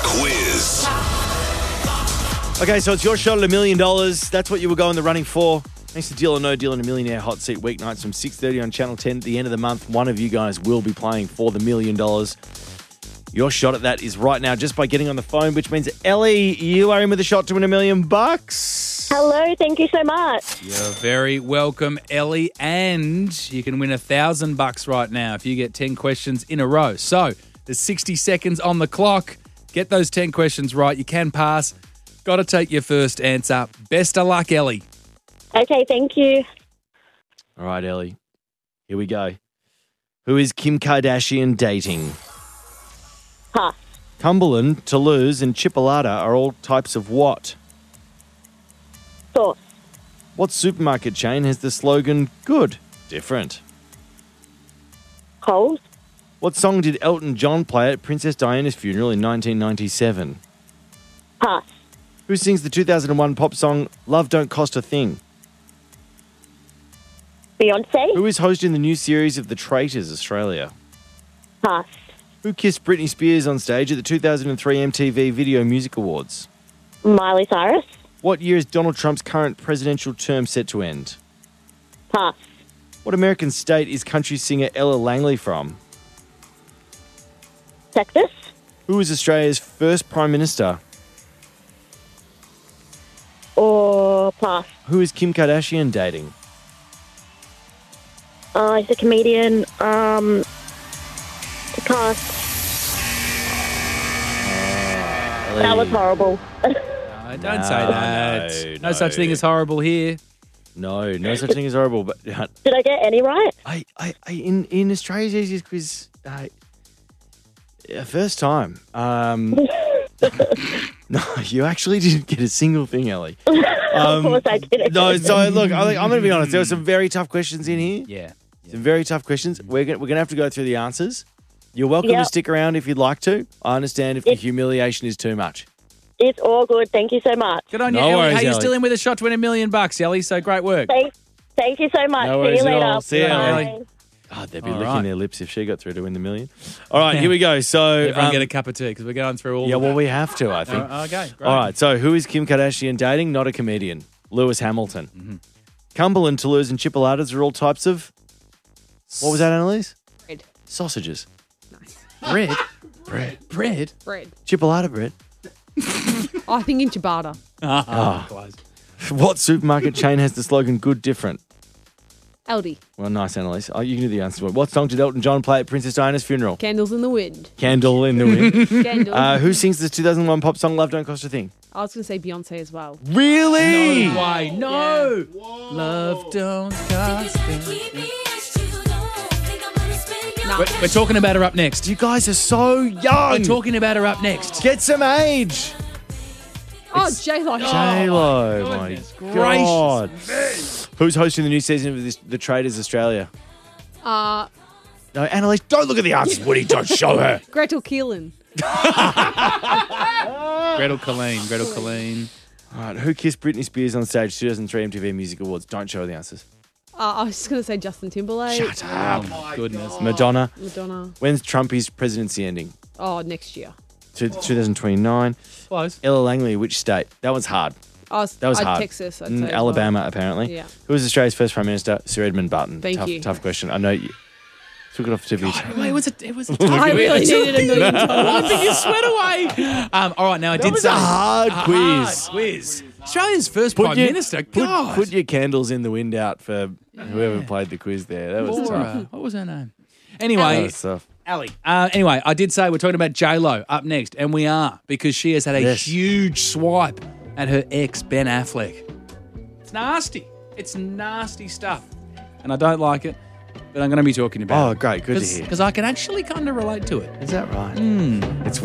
quiz. Okay, so it's your shot at $1 million. That's what you were going the running for. Thanks to Deal or No Deal in a Millionaire Hot Seat weeknights from 6:30 on Channel 10. At the end of the month, one of you guys will be playing for the $1 million. Your shot at that is right now just by getting on the phone, which means, Ellie, you are in with a shot to win $1 million. Hello, thank you so much. You're very welcome, Ellie, and you can win $1,000 right now if you get 10 questions in a row. So there's 60 seconds on the clock. Get those 10 questions right. You can pass. Got to take your first answer. Best of luck, Ellie. Okay, thank you. All right, Ellie, here we go. Who is Kim Kardashian dating? Pass. Cumberland, Toulouse, and Chipolata are all types of what? Sauce. What supermarket chain has the slogan, good, different? Coles. What song did Elton John play at Princess Diana's funeral in 1997? Pass. Who sings the 2001 pop song Love Don't Cost a Thing? Beyonce. Who is hosting the new series of The Traitors Australia? Pass. Who kissed Britney Spears on stage at the 2003 MTV Video Music Awards? Miley Cyrus. What year is Donald Trump's current presidential term set to end? Pass. What American state is country singer Ella Langley from? Texas. Who is Australia's first Prime Minister? Or pass. Who is Kim Kardashian dating? He's a comedian. Pass. That was horrible. No, don't say that. No such thing as horrible here. No such thing as horrible. But Did I get any right? in Australia's easiest quiz, first time. No, you actually didn't get a single thing, Ellie. Of course I didn't. No, so look, I'm going to be honest. There were some very tough questions in here. Yeah. Some very tough questions. We're going to have to go through the answers. You're welcome to Yep. stick around if you'd like to. I understand if the humiliation is too much. It's all good. Thank you so much. Good on you, No Ellie. worries, Hey, you're Ellie. still in with a shot to win $1 million, Ellie, so great work. Thank you so much. No See worries you at later. all. See you, Bye. Ellie. Oh, they'd be All licking right. their lips if she got through to win the $1 million. All right, here we go. So, Everyone get a cup of tea because we're going through all yeah, of well, that. we have to, I think. Okay, great. All right, so who is Kim Kardashian dating? Not a comedian. Lewis Hamilton. Mm-hmm. Cumberland, Toulouse, and Chipolatas are all types of... What was that, Annalise? Bread. Sausages. Bread? Bread. Bread? Bread. Chipolata bread. I think in ciabatta. Close. What supermarket chain has the slogan good, different? Aldi. Well, nice, Annalise. Oh, you can do the answer. What song did Elton John play at Princess Diana's funeral? Candles in the wind. Candle in the Wind. Candles. Who sings the 2001 pop song Love Don't Cost a Thing? I was going to say Beyonce as well. Really? No way. No. Love don't cost a- No. We're talking about her up next. You guys are so young. We're talking about her up next. Get some age. Oh, J-Lo. J-Lo, my goodness God. Who's hosting the new season of The Traitors Australia? Uh, No, Annalise, don't look at the answers, Woody. Don't show her. Gretel Keelan. Gretel Colleen. All right, who kissed Britney Spears on stage 2003 MTV Music Awards? Don't show her the answers. I was just going to say Justin Timberlake. Shut up. Oh, my goodness. Madonna. Madonna. When's Trumpy's presidency ending? Oh, next year. 2029. Close. Ella Langley, which state? That was hard. That was hard. Texas, I'd say. as Alabama, well. apparently. Yeah. Who was Australia's first Prime Minister? Sir Edmund Barton. Thank you. Tough question. I know you took it off the tip of your tongue. It was a I really needed $1 million. Wiping your sweat away. All right, now I did was say a hard quiz. quiz. Australia's first Prime Minister. God. Put your candles in the wind out for whoever played the quiz there. That was tough. Laura. What was her name? That Anyway, was tough. Ali. Anyway, I did say we're talking about J-Lo up next, and we are, because she has had a Yes. huge swipe at her ex, Ben Affleck. It's nasty. It's nasty stuff. And I don't like it, but I'm going to be talking about it. Oh, great. Good to hear. Because I can actually kind of relate to it. Is that right? It's